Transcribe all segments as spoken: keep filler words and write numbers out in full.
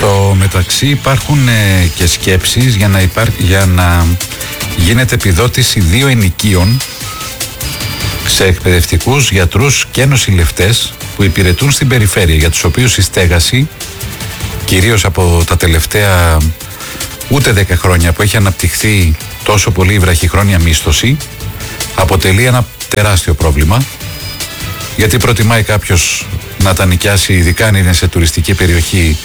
Στο μεταξύ υπάρχουν ε, και σκέψεις για να, υπάρ, για να γίνεται επιδότηση δύο ενοικίων σε εκπαιδευτικούς, γιατρούς και νοσηλευτές που υπηρετούν στην περιφέρεια, για τους οποίους η στέγαση, κυρίως από τα τελευταία ούτε δέκα χρόνια που έχει αναπτυχθεί τόσο πολύ η βραχυχρόνια μίσθωση, αποτελεί ένα τεράστιο πρόβλημα, γιατί προτιμάει κάποιος να τα νοικιάσει, ειδικά αν είναι σε τουριστική περιοχή,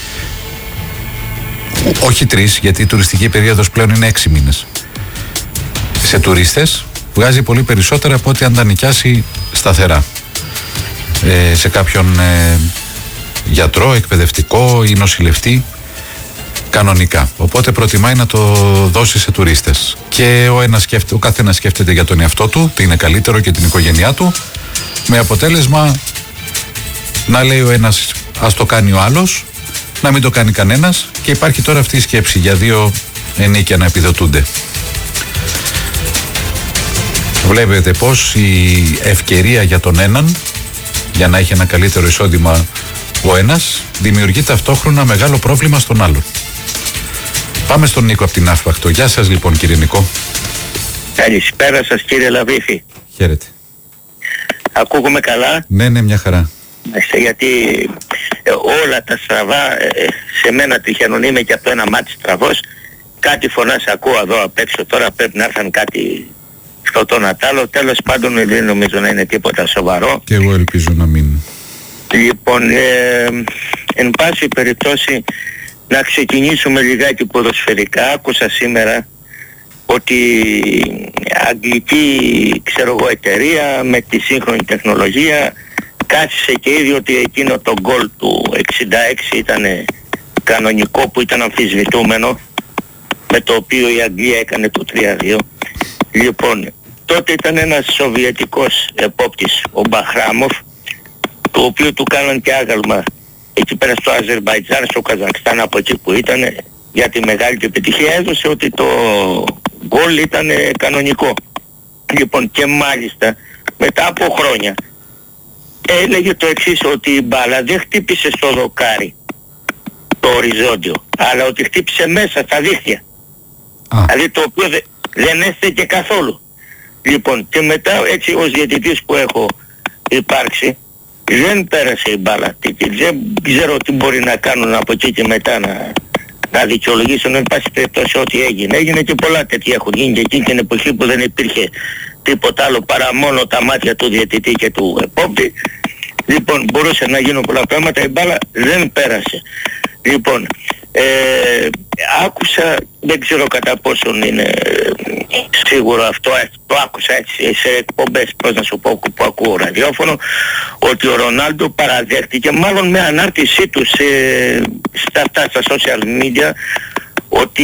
όχι τρεις, γιατί η τουριστική περίοδος πλέον είναι έξι μήνες. Σε τουρίστες βγάζει πολύ περισσότερα από ό,τι αν τα νοικιάσει σταθερά ε, σε κάποιον ε, γιατρό, εκπαιδευτικό ή νοσηλευτή κανονικά. Οπότε προτιμάει να το δώσει σε τουρίστες. Και ο, ένας σκέφτε, ο καθένας σκέφτεται για τον εαυτό του, τι είναι καλύτερο και την οικογένειά του, με αποτέλεσμα να λέει ο ένας ας το κάνει ο άλλος, να μην το κάνει κανένας, και υπάρχει τώρα αυτή η σκέψη για δύο ενίκια να επιδοτούνται. Βλέπετε πως η ευκαιρία για τον έναν, για να έχει ένα καλύτερο εισόδημα ο ένας, δημιουργεί ταυτόχρονα μεγάλο πρόβλημα στον άλλον. Πάμε στον Νίκο από την Αύπακτο. Γεια σας λοιπόν κύριε Νίκο. Καλησπέρα σας κύριε Λαβίθη. Χαίρετε. Ακούγομαι καλά? Ναι, ναι, μια χαρά. Γιατί ε, όλα τα στραβά, ε, σε μένα τυχαίνουν, είμαι και από το ένα μάτι στραβός. Κάτι φωνάς ακούω εδώ απ' έξω, τώρα πρέπει να έρθουν κάτι στο το Νατάλο. Τέλος πάντων δεν νομίζω να είναι τίποτα σοβαρό. Και εγώ ελπίζω να μην. Λοιπόν, ε, εν πάση περιπτώσει να ξεκινήσουμε λιγάκι ποδοσφαιρικά. Άκουσα σήμερα ότι αγγλική, ξέρω εγώ, εταιρεία με τη σύγχρονη τεχνολογία κάθισε και είδε ότι εκείνο το γκολ του εξήντα έξι ήταν κανονικό, που ήταν αμφισβητούμενο, με το οποίο η Αγγλία έκανε το τρία δύο. Λοιπόν, τότε ήταν ένας σοβιετικός επόπτης, ο Μπαχράμοφ, το οποίο του κάναν και άγαλμα εκεί πέρα στο Αζερμπαϊτζάν, στο Καζακστάν, από εκεί που ήταν, για τη μεγάλη του επιτυχία. Έδωσε ότι το γκολ ήταν κανονικό. Λοιπόν, και μάλιστα μετά από χρόνια έλεγε το εξής, ότι η μπάλα δεν χτύπησε στο δοκάρι το οριζόντιο, αλλά ότι χτύπησε μέσα στα δίχτυα. Α. Δηλαδή το οποίο δε, δεν έστεκε καθόλου. Λοιπόν, και μετά έτσι ως διαιτητής που έχω υπάρξει, δεν πέρασε η μπάλα. Δεν ξέρω τι μπορεί να κάνουν από εκεί και μετά να, να δικαιολογήσουν. Εν πάση περιπτώσει ό,τι έγινε. Έγινε και πολλά τέτοια έχουν γίνει και εκείνη την εποχή που δεν υπήρχε τίποτα άλλο παρά μόνο τα μάτια του διαιτητή και του επόπτη. Λοιπόν, μπορούσε να γίνουν πολλά πράγματα, η μπάλα δεν πέρασε. Λοιπόν, ε, άκουσα, δεν ξέρω κατά πόσον είναι σίγουρο αυτό, το άκουσα έτσι σε εκπομπές, πώς να σου πω, που ακούω ραδιόφωνο, ότι ο Ρονάλντο παραδέχτηκε, μάλλον με ανάρτησή του σε, στα, στα social media, ότι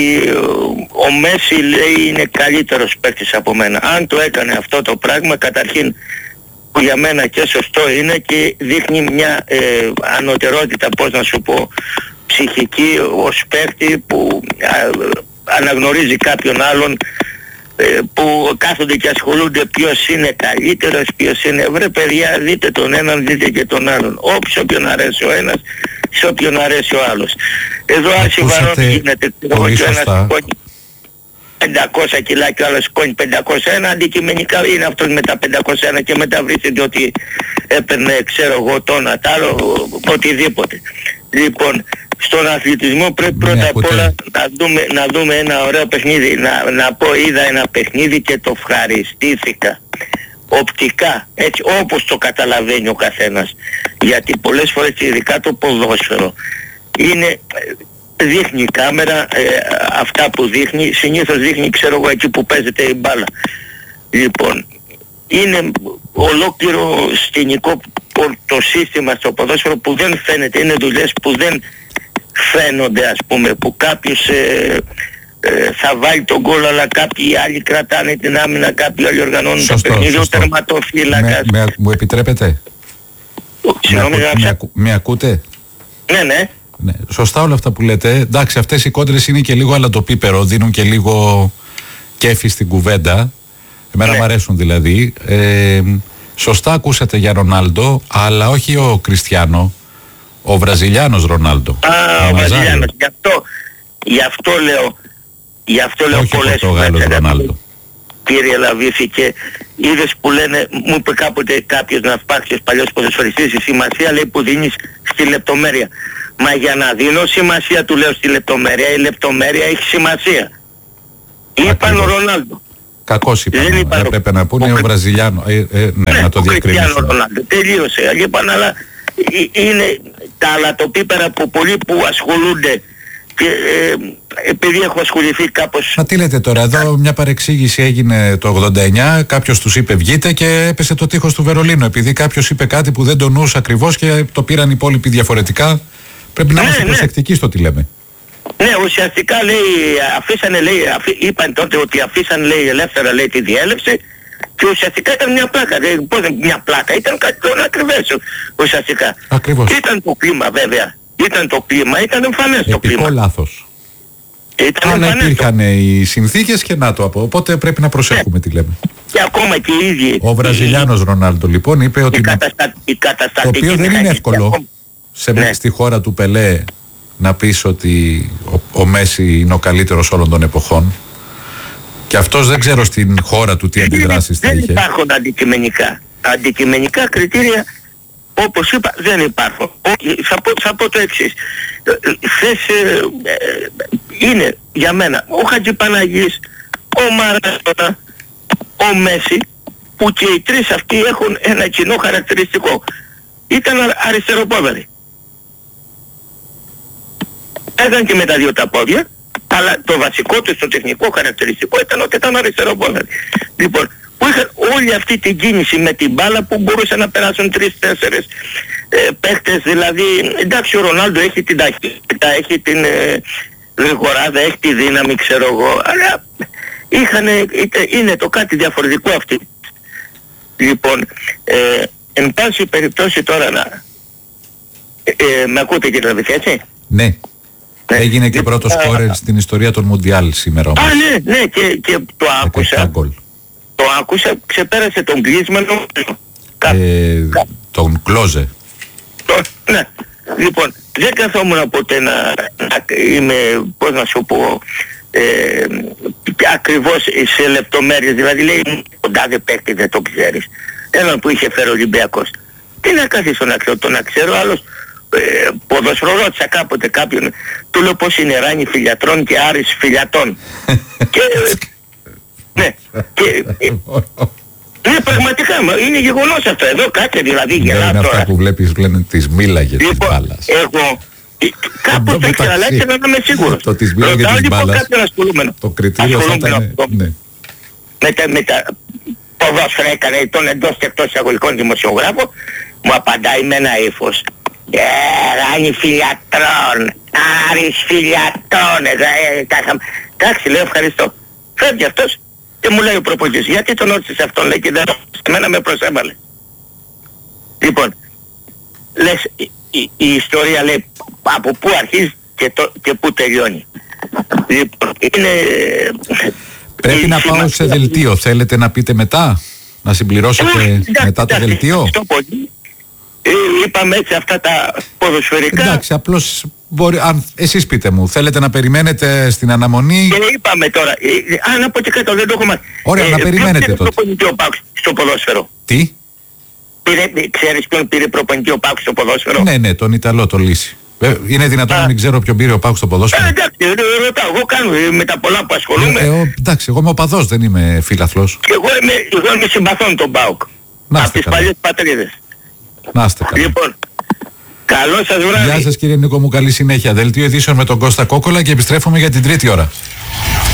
ο Μέση, λέει, είναι καλύτερος παίκτης από μένα. Αν το έκανε αυτό το πράγμα, καταρχήν που για μένα και σωστό είναι, και δείχνει μια ε, ανωτερότητα, πώς να σου πω, ψυχική ως παίκτη που α, αναγνωρίζει κάποιον άλλον, ε, που κάθονται και ασχολούνται ποιος είναι καλύτερος, ποιος είναι. Βρε παιδιά, δείτε τον έναν, δείτε και τον άλλον. Όποιος όποιον αρέσει ο ένας, σε όποιον αρέσει ο άλλος. Εδώ άρχισε βαρώνει, γίνεται εγώ και ο ένας σκόνη πεντακόσια κιλά και ο άλλος σκόνη πεντακόσια ένα, αντικειμενικά είναι αυτός με τα πεντακόσια ένα, και μετά βρίσκεται ότι έπαιρνε, ξέρω εγώ, το Νατάλο, οτιδήποτε. Λοιπόν, στον αθλητισμό πρέπει πρώτα απ' όλα να δούμε, να δούμε ένα ωραίο παιχνίδι. Να, να πω, είδα ένα παιχνίδι και το ευχαριστήθηκα οπτικά, έτσι όπως το καταλαβαίνει ο καθένας. Γιατί πολλές φορές, ειδικά το ποδόσφαιρο, είναι, δείχνει η κάμερα ε, αυτά που δείχνει, συνήθως δείχνει, ξέρω εγώ, εκεί που παίζεται η μπάλα. Λοιπόν, είναι ολόκληρο σκηνικό το σύστημα στο ποδόσφαιρο που δεν φαίνεται, είναι δουλειές που δεν φαίνονται, ας πούμε, που κάποιος ε, ε, θα βάλει τον γκολ, αλλά κάποιοι άλλοι κρατάνε την άμυνα, κάποιοι άλλοι οργανώνουν το παιχνίδι, ο τερματοφύλακας. Με, με, μου επιτρέπετε? Συγγνώμη, με, με, ακου, με ακούτε? Ναι, ναι. Ναι, σωστά όλα αυτά που λέτε. Εντάξει, αυτές οι κόντρες είναι και λίγο αλατοπίπερο, δίνουν και λίγο κέφι στην κουβέντα. Εμένα ναι. Μ' αρέσουν δηλαδή. Ε, σωστά ακούσατε για Ρονάλντο, αλλά όχι ο Κριστιάνο. Ο Βραζιλιάνος Ρονάλντο. Α, ο Βραζιλιάνος. Γι' αυτό, γι' αυτό λέω, γι' αυτό λέω όχι πολλές ο Πορτογάλος Ρονάλντο. Κύριε Λαβίση, και είδες που λένε, μου είπε κάποτε κάποιος ναυπάξιος παλιός ποδοσφαιριστής, η σημασία λέει που δίνεις στη λεπτομέρεια. Μα για να δίνω σημασία, του λέω, στη λεπτομέρεια, η λεπτομέρεια έχει σημασία. Είπαν ο Ρονάλντο. Κακός είπαν, είπαν, έπρεπε να πούνε ο, ο Βραζιλιάνο, ε, ε, ναι, ναι, να το διευκρινίσουμε. Τελείωσε, λοιπόν, αλλά είναι τα αλατοπίπερα που πολλοί που ασχολούνται, και ε, επειδή έχω ασχοληθεί κάπως... Μα τι λέτε τώρα, εδώ μια παρεξήγηση έγινε το ογδόντα εννιά, κάποιος τους είπε βγείτε και έπεσε το τείχος του Βερολίνου, επειδή κάποιος είπε κάτι που δεν το νους ακριβώς και το πήραν οι υπόλοιποι διαφορετικά. Πρέπει να ναι, είμαστε ναι. προσεκτικοί στο τι λέμε. Ναι, ουσιαστικά λέει, αφήσανε, λέει, αφή, είπαν τότε ότι αφήσαν, λέει, ελεύθερα, λέει, τη διέλευση, και ουσιαστικά ήταν μια πλάκα. Λέει, πώς μια πλάκα, ήταν κάτι το ακριβές ουσιαστικά. Ακριβώς. Ήταν το κλίμα βέβαια. Ήταν το κλίμα, ήταν εμφανές το κλίμα. Επικό λάθος. Ήταν αλλά εμφανές υπήρχαν το... οι συνθήκες και να το από. Οπότε πρέπει να προσέχουμε τι λέμε. Και ακόμα και οι ίδιοι. Ο Βραζιλιάνος Ρονάλντο λοιπόν είπε ότι. Η καταστα... η το οποίο δεν είναι εύκολο ακόμα... σε ναι. στη χώρα του Πελέ να πεις ότι ο, ο Μέση είναι ο καλύτερος όλων των εποχών. Και αυτός δεν ξέρω στην χώρα του τι αντιδράσεις θα είχε. Δεν υπάρχουν αντικειμενικά. Αντικειμενικά κριτήρια, όπως είπα, δεν υπάρχουν. Θα πω, θα πω το εξής. Θες, ε, ε, είναι για μένα ο Χατζηπαναγής, ο Μαραδόνα, ο Μέση, που και οι τρεις αυτοί έχουν ένα κοινό χαρακτηριστικό. Ήταν αριστεροπόδαροι. Ήταν και με τα δύο τα πόδια, αλλά το βασικό του, το τεχνικό χαρακτηριστικό ήταν ότι ήταν αριστεροπόδαροι. Λοιπόν, που είχαν όλη αυτή την κίνηση με την μπάλα που μπορούσαν να περάσουν τρεις-τέσσερις ε, παίχτες, δηλαδή εντάξει ο Ρονάλντο έχει την ταχύτητα, έχει την ε, γρηγοράδα, έχει τη δύναμη, ξέρω εγώ, αλλά είχαν, είναι το κάτι διαφορετικό αυτή. Λοιπόν, ε, εν πάση περιπτώσει τώρα να... Ε, ε, με ακούτε κύριε Λαβίση, έτσι? Ναι. Ναι. Έγινε και πρώτο σκόρερ στην ιστορία των Μουντιάλ σήμερα όμως. Α, ναι, ναι, και, και το άκουσα. Το άκουσα, ξεπέρασε τον Γκρίζμαν. Ε, τον Κλόζε. Το, ναι. Λοιπόν, δεν καθόμουν ποτέ να, να είμαι, πώς να σου πω, ε, ακριβώς σε λεπτομέρειες. Δηλαδή λέει, ο τάδε παίκτη δεν το ξέρεις. Έναν που είχε φέρει ο Ολυμπιακός. Τι να καθίσω να ξέρω, το να ξέρω, άλλος ε, ποδοσφαιρό ρώτησα κάποτε κάποιον, του λέω πώς είναι Ράνι Φιλιατρών και Άρης Φιλιατών. και... Ναι, και, ναι, πραγματικά, είναι γεγονός αυτό εδώ, κάτσε δηλαδή γελάω τώρα. Είναι αυτά που βλέπεις, λένε τις μίλαγες της μπάλας. Εγώ, κάπου το ήξερα, αλλά ήθελα να είμαι σίγουρος. Το τις μίλαγες της μπάλας, το κριτήριο θα ήταν, ναι. Με τα ποδόσφαιρα έκανε τον εντός και εκτός εισαγωγικών δημοσιογράφο, μου απαντάει με ένα ύφος. Ε, Ράνι Φιλιατρών, Άρης Φιλιατών, εντάξει, λέω ευχαριστώ. Φεύγει αυτός. Και μου λέει ο προπονητής, γιατί τον ρώτησες αυτόν, λέει, και δεν εμένα με προσέβαλε. Λοιπόν, λες, η, η, η ιστορία λέει από πού αρχίζει και, το, και πού τελειώνει. Λοιπόν, είναι... Πρέπει η, να πάω η, σε η, δελτίο, θέλετε να πείτε μετά, να συμπληρώσετε ε, μετά το δελτίο. Ε, είπαμε έτσι αυτά τα ποδοσφαιρικά. Εντάξει, απλώς μπορεί, αν, εσείς πείτε μου, θέλετε να περιμένετε στην αναμονή. Και είπαμε τώρα, ε, αν από και κάτω δεν το έχουμε. Ωραία, ε, να περιμένετε τότε. Προπονητή ο Πάουκ στο ποδόσφαιρο. Τι? Πήρε, ξέρεις ποιον πήρε προπονητή ο Πάουκ στο ποδόσφαιρο? Ναι, ναι, τον Ιταλό, το Λύση. Ε, είναι δυνατόν να μην ξέρω ποιον πήρε ο Πάουκ στο ποδόσφαιρο? Ε, εντάξει, ρωτάω, εγώ κάνω με τα πολλά που ασχολούμαι. Ε, ε, εντάξει, εγώ είμαι οπαδός, δεν είμαι φίλαθλος. Και εγώ είμαι, εγώ είμαι συμπαθών τον Πάουκ. Από τις παλιές πατρίδες. Να είστε καλά. Λοιπόν, καλό σας βράδυ. Γεια σας κύριε Νίκο μου, καλή συνέχεια. Δελτίο ειδήσεων με τον Κώστα Κόκολα και επιστρέφουμε για την τρίτη ώρα.